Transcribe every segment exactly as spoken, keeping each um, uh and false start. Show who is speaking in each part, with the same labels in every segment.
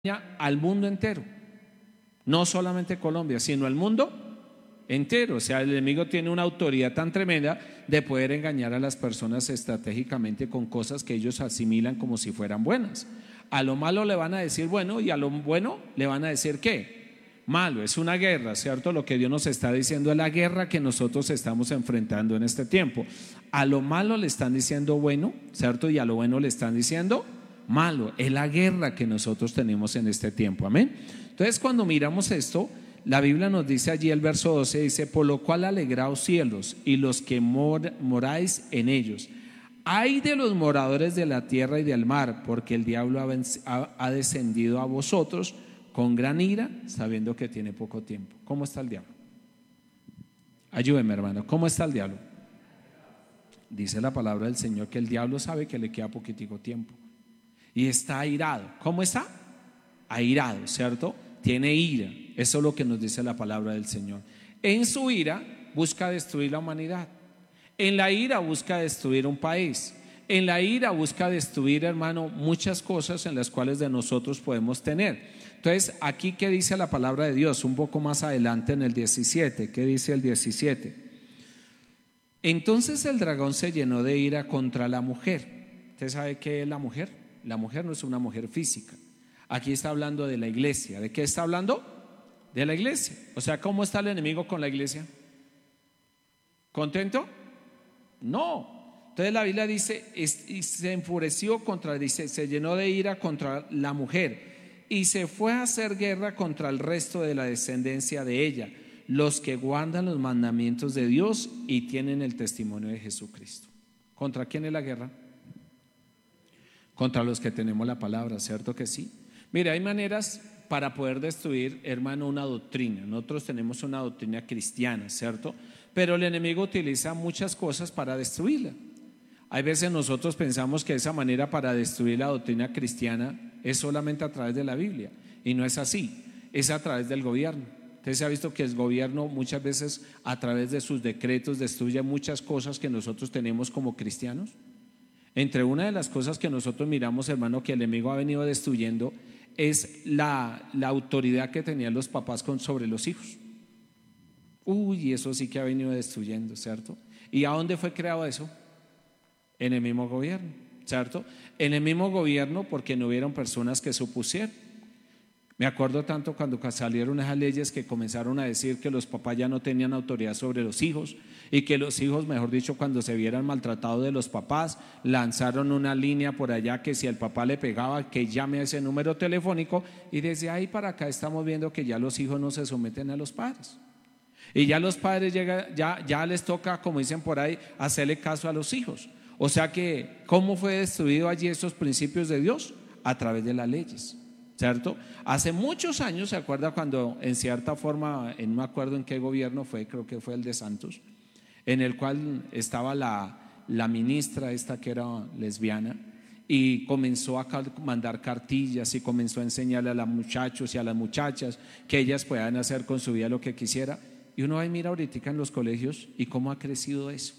Speaker 1: al mundo entero, no solamente Colombia, sino al mundo entero. O sea, el enemigo tiene una autoridad tan tremenda de poder engañar a las personas estratégicamente con cosas que ellos asimilan como si fueran buenas. A lo malo le van a decir bueno y a lo bueno le van a decir ¿qué? Malo. Es una guerra, ¿cierto? Lo que Dios nos está diciendo es la guerra que nosotros estamos enfrentando en este tiempo. A lo malo le están diciendo bueno, ¿cierto? Y a lo bueno le están diciendo malo. Es la guerra que nosotros tenemos en este tiempo, amén. Entonces, cuando miramos esto, la Biblia nos dice allí, el verso doce dice: por lo cual alegraos cielos y los que mor moráis en ellos. Ay de los moradores de la tierra y del mar, porque el diablo ha, ha, ha descendido a vosotros con gran ira, sabiendo que tiene poco tiempo. ¿Cómo está el diablo? Ayúdeme, hermano, ¿cómo está el diablo? Dice la palabra del Señor que el diablo sabe que le queda poquitico tiempo y está airado. ¿Cómo está? Airado, ¿cierto? Tiene ira. Eso es lo que nos dice la palabra del Señor. En su ira busca destruir la humanidad. En la ira busca destruir un país. En la ira busca destruir, hermano, muchas cosas en las cuales de nosotros podemos tener. Entonces, aquí, ¿qué dice la palabra de Dios? Un poco más adelante en el diecisiete. ¿Qué dice el diecisiete? Entonces el dragón se llenó de ira contra la mujer. ¿Usted sabe qué es la mujer? La mujer no es una mujer física. Aquí está hablando de la iglesia. ¿De qué está hablando? De la iglesia. O sea, ¿cómo está el enemigo con la iglesia? ¿Contento? No. Entonces la Biblia dice, y se enfureció contra, dice, se llenó de ira contra la mujer y se fue a hacer guerra contra el resto de la descendencia de ella, los que guardan los mandamientos de Dios y tienen el testimonio de Jesucristo. ¿Contra quién es la guerra? Contra los que tenemos la palabra, ¿cierto que sí? Mire, hay maneras para poder destruir, hermano, una doctrina. Nosotros tenemos una doctrina cristiana, ¿cierto? Pero el enemigo utiliza muchas cosas para destruirla. Hay veces nosotros pensamos que esa manera para destruir la doctrina cristiana es solamente a través de la Biblia, y no es así, es a través del gobierno. Usted se ha visto que el gobierno muchas veces a través de sus decretos destruye muchas cosas que nosotros tenemos como cristianos. Entre una de las cosas que nosotros miramos, hermano, que el enemigo ha venido destruyendo es la, la autoridad que tenían los papás con, sobre los hijos. Uy, eso sí que ha venido destruyendo, ¿cierto? ¿Y a dónde fue creado eso? En el mismo gobierno, ¿cierto? En el mismo gobierno, porque no hubieron personas que se opusieran. Me acuerdo tanto cuando salieron esas leyes que comenzaron a decir que los papás ya no tenían autoridad sobre los hijos y que los hijos, mejor dicho, cuando se vieran maltratados de los papás, lanzaron una línea por allá que si el papá le pegaba, que llame a ese número telefónico, y desde ahí para acá estamos viendo que ya los hijos no se someten a los padres. Y ya los padres llega, ya, ya les toca, como dicen por ahí, hacerle caso a los hijos. O sea que, ¿cómo fue destruido allí esos principios de Dios? A través de las leyes, ¿cierto? Hace muchos años, ¿se acuerda cuando en cierta forma, en no me acuerdo en qué gobierno fue, creo que fue el de Santos, en el cual estaba la, la ministra esta que era lesbiana, y comenzó a mandar cartillas y comenzó a enseñarle a los muchachos y a las muchachas que ellas puedan hacer con su vida lo que quisiera? Y uno va y mira ahorita en los colegios y cómo ha crecido eso.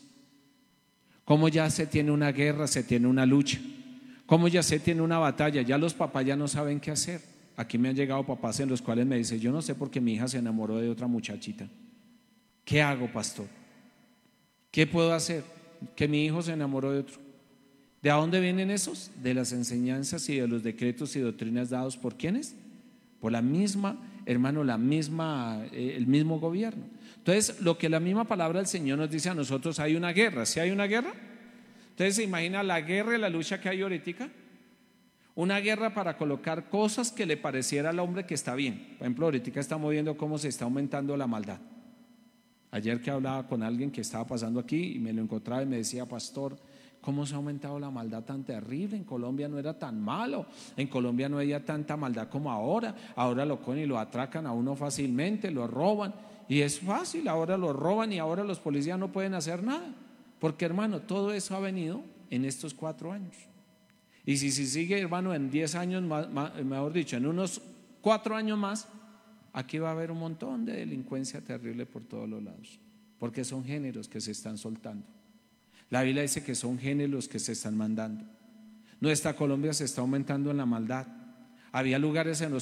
Speaker 1: Cómo ya se tiene una guerra, se tiene una lucha, cómo ya se tiene una batalla, ya los papás ya no saben qué hacer. Aquí me han llegado papás en los cuales me dicen: yo no sé por qué mi hija se enamoró de otra muchachita. ¿Qué hago, pastor? ¿Qué puedo hacer? Que mi hijo se enamoró de otro. ¿De dónde vienen esos? De las enseñanzas y de los decretos y doctrinas dados por ¿quiénes? Por la misma, hermano, la misma, eh, el mismo gobierno. Entonces, lo que la misma palabra del Señor nos dice a nosotros, hay una guerra. ¿Sí hay una guerra? Entonces, ¿se imagina la guerra y la lucha que hay ahorita? Una guerra para colocar cosas que le pareciera al hombre que está bien. Por ejemplo, ahorita estamos viendo cómo se está aumentando la maldad. Ayer que hablaba con alguien que estaba pasando aquí y me lo encontraba y me decía: pastor, ¿cómo se ha aumentado la maldad tan terrible? En Colombia no era tan malo, en Colombia no había tanta maldad como ahora. Ahora lo cogen y lo atracan a uno fácilmente, lo roban. Y es fácil, ahora lo roban y ahora los policías no pueden hacer nada. Porque, hermano, todo eso ha venido en estos cuatro años. Y si, si sigue, hermano, en diez años más, más, mejor dicho, en unos cuatro años más, aquí va a haber un montón de delincuencia terrible por todos los lados. Porque son géneros que se están soltando. La Biblia dice que son géneros que se están mandando. Nuestra Colombia se está aumentando en la maldad. Había lugares en los